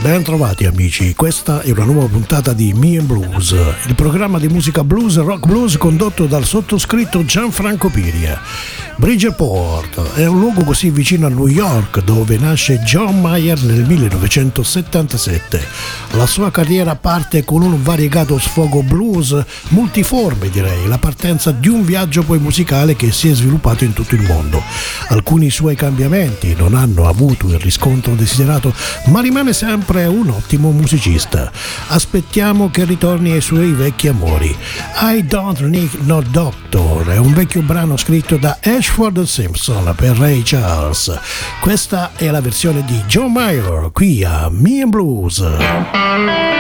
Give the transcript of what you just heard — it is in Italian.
Ben trovati amici, questa è una nuova puntata di Me and Blues, il programma di musica blues e rock blues condotto dal sottoscritto Gianfranco Piria. Bridgeport è un luogo così vicino a New York dove nasce John Mayer nel 1977. La sua carriera parte con un variegato sfogo blues multiforme, direi, la partenza di un viaggio poi musicale che si è sviluppato in tutto il mondo. Alcuni suoi cambiamenti non hanno avuto il riscontro desiderato, ma rimane sempre un ottimo musicista. Aspettiamo che ritorni ai suoi vecchi amori. I Don't Need No Doctor è un vecchio brano scritto da Ashford Simpson per Ray Charles. Questa è la versione di John Mayer qui a Me and Blues.